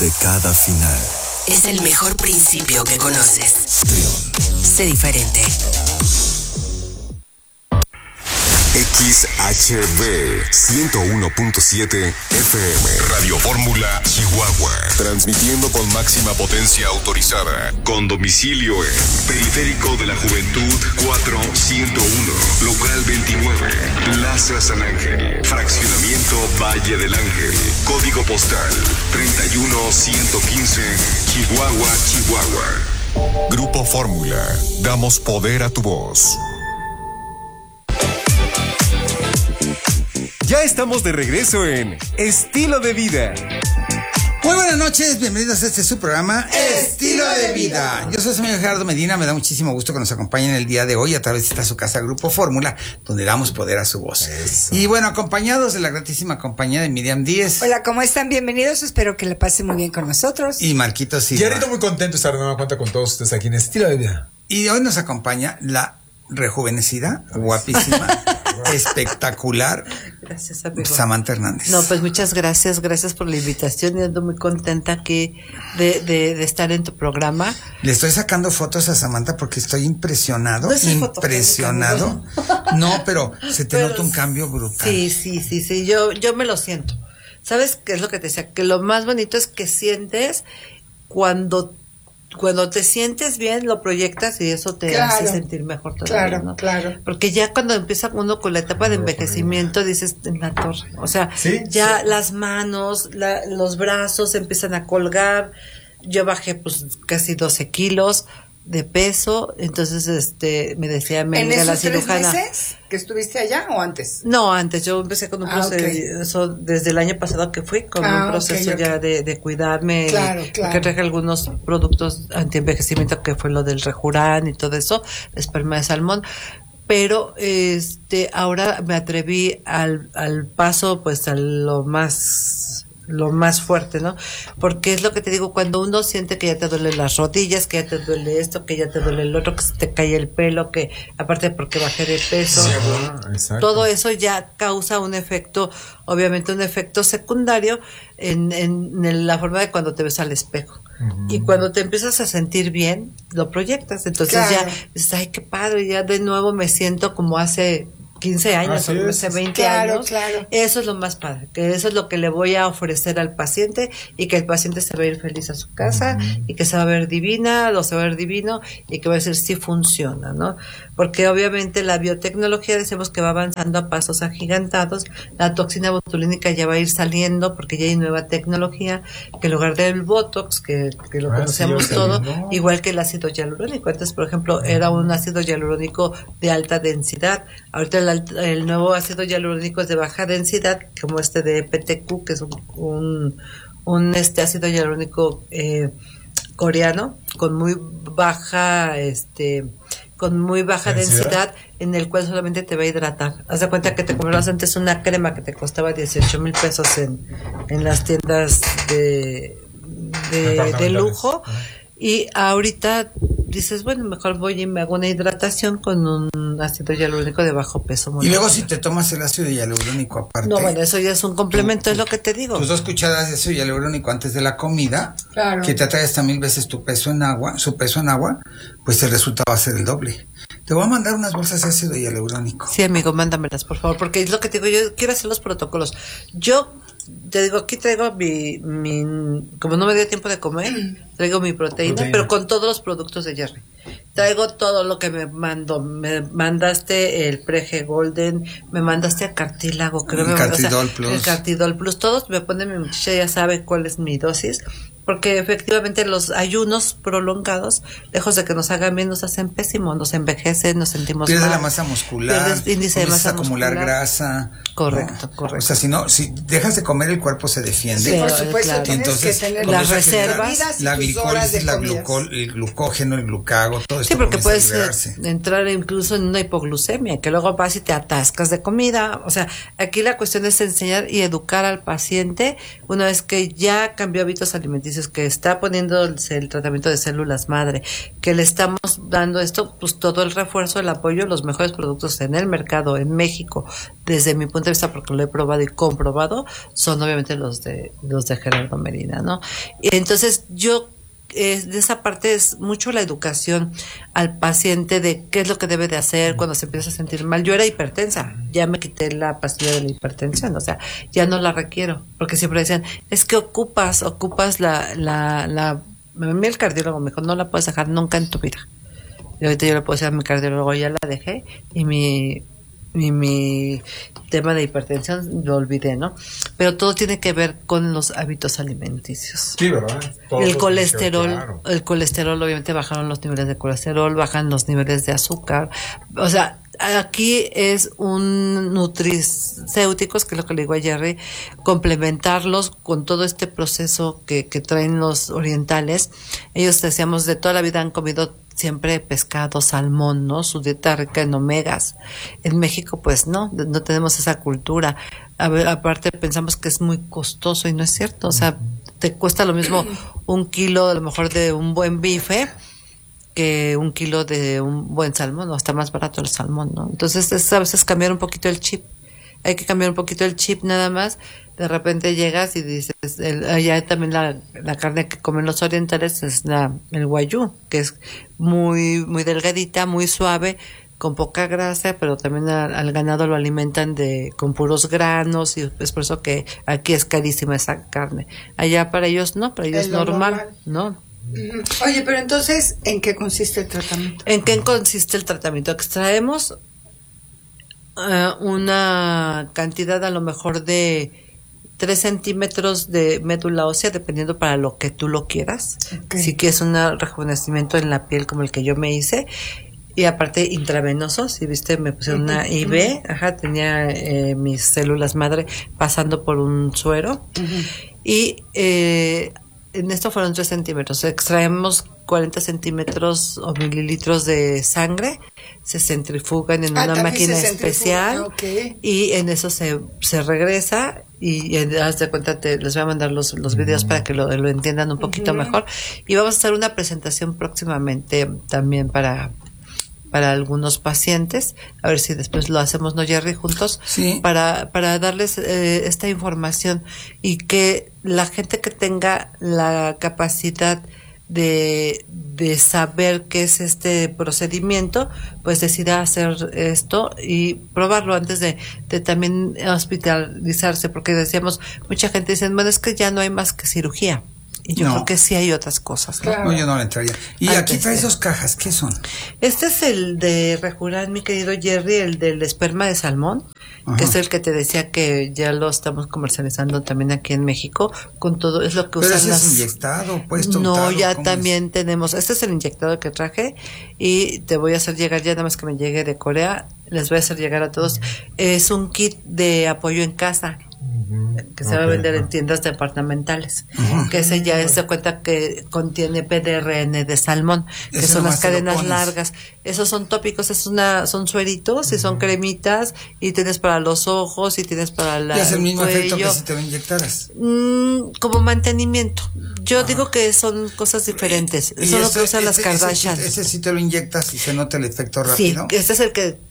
de cada final. Es el mejor principio que conoces. Trión. Sé diferente. XHB 101.7 FM Radio Fórmula Chihuahua, transmitiendo con máxima potencia autorizada, con domicilio en Periférico de la Juventud 4101, local 29, Plaza San Ángel, fraccionamiento Valle del Ángel, código postal 31115, Chihuahua, Chihuahua. Grupo Fórmula, damos poder a tu voz. Ya estamos de regreso en Estilo de Vida. Muy buenas noches, bienvenidos a este su programa Estilo de Vida. Yo soy el señor Gerardo Medina, me da muchísimo gusto que nos acompañen el día de hoy a través de esta su casa Grupo Fórmula, donde damos poder a su voz. Eso. Y bueno, acompañados de la gratísima compañía de Miriam Díez. Hola, ¿cómo están? Bienvenidos, espero que le pasen muy bien con nosotros. Y Marquito Silva. Y ahorita muy contento de estar de nueva cuenta con todos ustedes aquí en Estilo de Vida. Y hoy nos acompaña la rejuvenecida, guapísima, espectacular. Gracias, amigo. Samantha Hernández. No, pues muchas gracias por la invitación y ando muy contenta aquí de estar en tu programa. Le estoy sacando fotos a Samantha porque estoy impresionado, no es impresionado. No, pero se te nota un cambio brutal. Sí, yo me lo siento. ¿Sabes qué es lo que te decía? Que lo más bonito es que sientes cuando te sientes bien, lo proyectas y eso te hace sentir mejor todavía, ¿no? Claro. Porque ya cuando empieza uno con la etapa de envejecimiento, dices, en la torre. O sea, las manos, los brazos empiezan a colgar. Yo bajé pues casi 12 kilos de peso, entonces me decía Melga, la cirujana. ¿En esos 3 meses que estuviste allá o antes? No, antes, yo empecé con un proceso, desde el año pasado que fui, con un proceso ya de cuidarme, que traje algunos productos antienvejecimiento, que fue lo del Rejurán y todo eso, la esperma de salmón, pero ahora me atreví al paso, pues a lo más fuerte, ¿no? Porque es lo que te digo, cuando uno siente que ya te duelen las rodillas, que ya te duele esto, que ya te duele el otro, que se te cae el pelo, que aparte porque bajé de peso, todo eso ya causa un efecto, obviamente un efecto secundario en la forma de cuando te ves al espejo. Y cuando te empiezas a sentir bien, lo proyectas, entonces ya dices, ay, qué padre, ya de nuevo me siento como hace 15 años, o hace 20 años. Claro. Eso es lo más padre, que eso es lo que le voy a ofrecer al paciente y que el paciente se va a ir feliz a su casa y que se va a ver divina, o se va a ver divino y que va a decir sí funciona, ¿no? Porque obviamente la biotecnología decimos que va avanzando a pasos agigantados, la toxina botulínica ya va a ir saliendo porque ya hay nueva tecnología, que en lugar del Botox, que lo conocemos todo, igual que el ácido hialurónico. Entonces, por ejemplo, era un ácido hialurónico de alta densidad, ahorita el nuevo ácido hialurónico es de baja densidad, como de EPTQ, que es un ácido hialurónico coreano con muy baja densidad, en el cual solamente te va a hidratar. Haz de cuenta que te comprabas antes una crema que te costaba 18,000 pesos en las tiendas de lujo, y ahorita dices, bueno, mejor voy y me hago una hidratación con un ácido hialurónico de bajo peso. Y luego si te tomas el ácido hialurónico aparte. No, bueno, eso ya es un complemento, es lo que te digo. Tus 2 cucharadas de ácido hialurónico antes de la comida, que te atrae hasta 1000 veces su peso en agua, pues el resultado va a ser el doble. Te voy a mandar unas bolsas de ácido hialurónico. Sí, amigo, mándamelas, por favor, porque es lo que te digo, yo quiero hacer los protocolos. Yo te digo, aquí traigo mi como no me dio tiempo de comer, traigo mi proteína, pero con todos los productos de Jerry. Traigo todo lo que me mandaste el Prege Golden, me mandaste a Cartílago, creo que Cartidol Plus. El Cartidol Plus, todos me ponen, mi muchacha ya sabe cuál es mi dosis, porque efectivamente los ayunos prolongados, lejos de que nos hagan bien, nos hacen pésimo, nos envejecen, nos sentimos pierdes mal, la masa muscular, pierdes índice de masa acumular muscular. grasa. Correcto. O sea, si dejas de comer, el cuerpo se defiende. Sí, por supuesto, claro. Entonces, que tener las reservas, la glicólisis, el glucógeno, el glucagón, luego todo esto. Sí, porque puedes liberarse. entrar incluso en una hipoglucemia, que luego vas y te atascas de comida. O sea, aquí la cuestión es enseñar y educar al paciente una vez que ya cambió hábitos alimenticios, que está poniéndose el tratamiento de células madre, que le estamos dando esto, pues todo el refuerzo, el apoyo, los mejores productos en el mercado en México, desde mi punto de vista, porque lo he probado y comprobado, son obviamente los de Gerardo Medina, ¿no? Y entonces yo de esa parte es mucho la educación al paciente de qué es lo que debe de hacer cuando se empieza a sentir mal. Yo era hipertensa, ya me quité la pastilla de la hipertensión, o sea, ya no la requiero, porque siempre decían, es que ocupas a mí el cardiólogo me dijo, no la puedes dejar nunca en tu vida. Y ahorita yo le puedo decir a mi cardiólogo, ya la dejé, y mi tema de hipertensión lo olvidé, ¿no? Pero todo tiene que ver con los hábitos alimenticios. Sí, ¿verdad? El colesterol, obviamente bajaron los niveles de colesterol, bajan los niveles de azúcar. O sea, aquí es un nutricéuticos, que es lo que le digo a Jerry, complementarlos con todo este proceso que traen los orientales. Ellos, decíamos, de toda la vida han comido siempre pescado, salmón, ¿no? Su dieta rica en omegas. En México, pues no tenemos esa cultura. Aparte pensamos que es muy costoso y no es cierto. O sea, te cuesta lo mismo un kilo a lo mejor de un buen bife que un kilo de un buen salmón, o está más barato el salmón, ¿no? Entonces es a veces cambiar un poquito el chip. Hay que cambiar un poquito el chip nada más. De repente llegas y dices, allá también la carne que comen los orientales es el wagyu, que es muy muy delgadita, muy suave, con poca grasa, pero también al ganado lo alimentan con puros granos, y es por eso que aquí es carísima esa carne. Allá para ellos no, para ellos es normal, ¿no? Oye, pero entonces, ¿en qué consiste el tratamiento? ¿En qué consiste el tratamiento? Extraemos una cantidad a lo mejor de 3 centímetros de médula ósea, dependiendo para lo que tú lo quieras. Okay. Si quieres un rejuvenecimiento en la piel como el que yo me hice, y aparte intravenoso, si viste, me pusieron una IV, tenía mis células madre pasando por un suero, y en esto fueron 3 centímetros. Extraemos 40 centímetros o mililitros de sangre, se centrifugan en una máquina especial, y en eso se regresa, y haz de cuenta, les voy a mandar los videos para que lo entiendan un poquito mejor, y vamos a hacer una presentación próximamente también para algunos pacientes, a ver si después lo hacemos, ¿no, Jerry? Juntos, sí, para darles esta información, y que la gente que tenga la capacidad de saber qué es este procedimiento, pues decida hacer esto y probarlo antes de también hospitalizarse, porque decíamos, mucha gente dice, bueno, es que ya no hay más que cirugía. Y yo creo que sí hay otras cosas, ¿no? Claro. No, yo no le entraría. Y aquí traes 2 cajas, ¿qué son? Este es el de Rejuran, mi querido Jerry, el del esperma de salmón, que es el que te decía que ya lo estamos comercializando también aquí en México, con todo, es lo que usan. ¿Pero ese es inyectado, puesto? No, ya también tenemos, este es el inyectado que traje, y te voy a hacer llegar, ya nada más que me llegue de Corea, les voy a hacer llegar a todos. Es un kit de apoyo en casa, que se va a vender en tiendas departamentales, que ese ya se cuenta que contiene PDRN de salmón, que son las cadenas largas. Esos son tópicos, son sueritos y son cremitas, y tienes para los ojos y tienes para la ¿Y es el mismo cuello. efecto que si te lo inyectaras? Como mantenimiento. Yo digo que son cosas diferentes. Eso es lo que usan las Kardashian. Ese sí te lo inyectas y se nota el efecto rápido. Sí, este es el que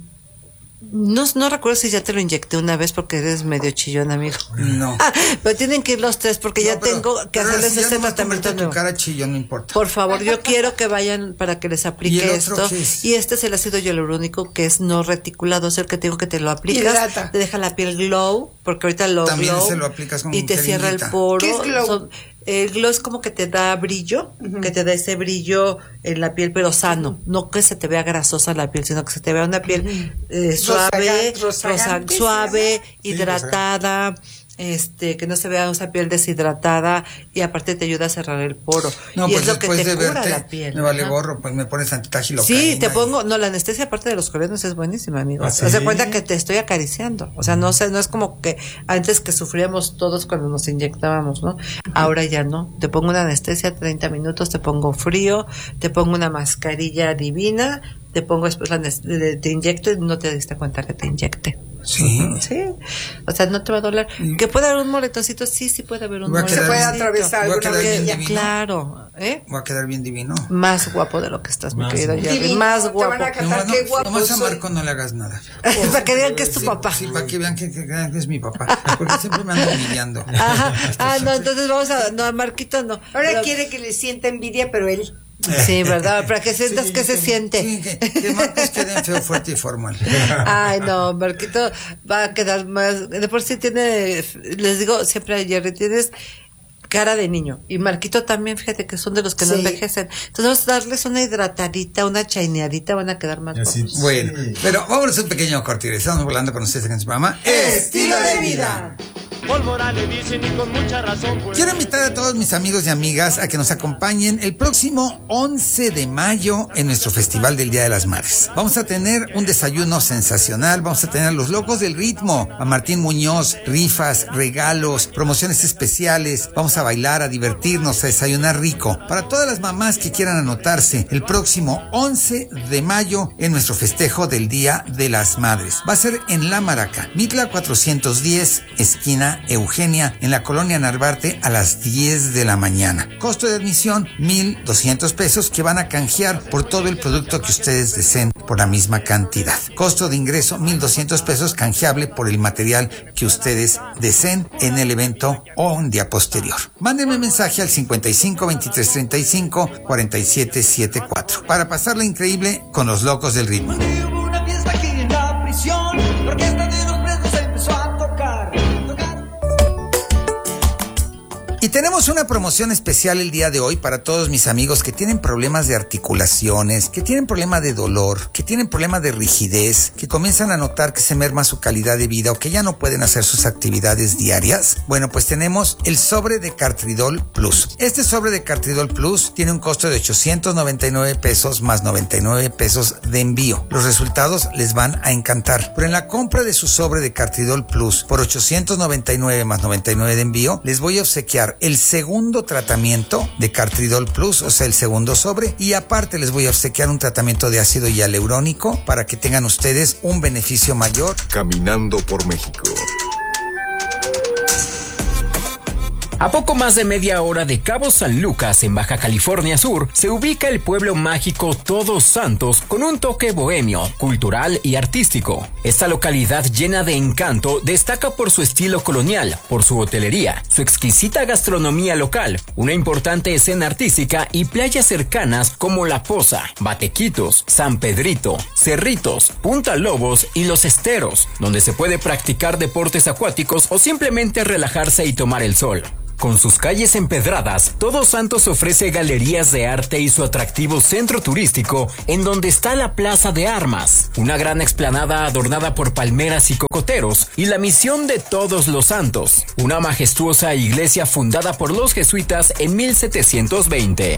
no recuerdo si ya te lo inyecté una vez, porque eres medio chillón, amigo. No. Pero tienen que ir los 3, porque ya tengo que hacerles si este tratamiento nuevo. Tu cara chillón, no importa. Por favor, yo quiero que vayan para que les aplique esto. Y este es el ácido hialurónico, que es no reticulado, es el que tengo que te lo aplicas. Hidrata. Te deja la piel glow, porque ahorita lo también glow, se lo aplicas con y te cierra el poro. ¿Qué es glow? El glow es como que te da brillo, que te da ese brillo en la piel, pero sano. No que se te vea grasosa la piel, sino que se te vea una piel suave, hidratada, que no se vea esa piel deshidratada y aparte te ayuda a cerrar el poro. No, y pues es lo que te de cura verte, la piel. Me vale gorro, pues me pones antitágilocaína. Sí, te pongo, la anestesia aparte de los coreanos es buenísima, amigo. ¿Sí? Haz de cuenta que te estoy acariciando. O sea, no es como que antes que sufríamos todos cuando nos inyectábamos, ¿no? Ahora ya no. Te pongo una anestesia 30 minutos, te pongo frío, te pongo una mascarilla divina, te pongo después te inyecto y no te diste cuenta que te inyecté. Sí. Sí. O sea, no te va a doler. ¿Que puede haber un moretoncito? Sí, puede haber un moretoncito. Se puede atravesar alguna villa. Claro. Voy a quedar bien divino. Más guapo de lo que estás, mi querido Jerry. Divino, Más guapo. Te van a cantar, qué guapo Nomás a soy. Marco no le hagas nada. Para que digan que es tu papá. Sí, para que vean que es mi papá. Porque siempre me anda humillando. Ajá. No, entonces vamos a... No, a Marquito no. Ahora quiere que le sienta envidia, pero él... Sí, ¿verdad? Para que sientas que se siente. Sí, que Marcos quede feo, fuerte y formal. Ay, no, Marquito va a quedar más... De por sí tiene... Les digo siempre a Jerry, tienes cara de niño. Y Marquito también, fíjate que son de los que no envejecen. Entonces vamos a darles una hidratadita, una chaineadita, van a quedar más guapos. Bueno, pero vámonos a un pequeño corte. Estamos hablando con ustedes en su programa Estilo de Vida. Quiero invitar a todos mis amigos y amigas a que nos acompañen el próximo 11 de mayo en nuestro Festival del Día de las Madres. Vamos a tener un desayuno sensacional, vamos a tener a los locos del ritmo, a Martín Muñoz, rifas, regalos, promociones especiales, vamos a bailar, a divertirnos, a desayunar rico. Para todas las mamás que quieran anotarse, el próximo 11 de mayo en nuestro festejo del Día de las Madres. Va a ser en La Maraca, Mitla 410, esquina Eugenia, en la colonia Narvarte, a las 10 de la mañana. Costo de admisión, 1,200 pesos, que van a canjear por todo el producto que ustedes deseen por la misma cantidad. Costo de ingreso, 1,200 pesos, canjeable por el material que ustedes deseen en el evento o un día posterior. Mándenme mensaje al 55 23 35 47 74 para pasarla increíble con los locos del ritmo. Hubo una fiesta aquí en la prisión, la orquesta de los presos empezó a tocar. Y tenemos una promoción especial el día de hoy para todos mis amigos que tienen problemas de articulaciones, que tienen problema de dolor, que tienen problema de rigidez, que comienzan a notar que se merma su calidad de vida o que ya no pueden hacer sus actividades diarias. Bueno, pues tenemos el sobre de Cartridol Plus. Este sobre de Cartridol Plus tiene un costo de 899 pesos más 99 pesos de envío. Los resultados les van a encantar. Pero en la compra de su sobre de Cartridol Plus por 899 más 99 de envío, les voy a obsequiar el segundo tratamiento de Cartridol Plus, o sea, el segundo sobre, y aparte les voy a obsequiar un tratamiento de ácido hialurónico para que tengan ustedes un beneficio mayor. Caminando por México. A poco más de media hora de Cabo San Lucas, en Baja California Sur, se ubica el pueblo mágico Todos Santos con un toque bohemio, cultural y artístico. Esta localidad llena de encanto destaca por su estilo colonial, por su hotelería, su exquisita gastronomía local, una importante escena artística y playas cercanas como La Poza, Batequitos, San Pedrito, Cerritos, Punta Lobos y Los Esteros, donde se puede practicar deportes acuáticos o simplemente relajarse y tomar el sol. Con sus calles empedradas, Todos Santos ofrece galerías de arte y su atractivo centro turístico, en donde está la Plaza de Armas, una gran explanada adornada por palmeras y cocoteros, y la Misión de Todos los Santos, una majestuosa iglesia fundada por los jesuitas en 1720.